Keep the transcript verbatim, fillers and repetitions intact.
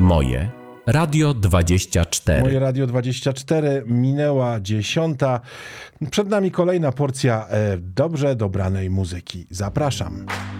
Moje Radio dwadzieścia cztery. Moje Radio dwadzieścia cztery, minęła dziesiąta. Przed nami kolejna porcja e, dobrze dobranej muzyki. Zapraszam.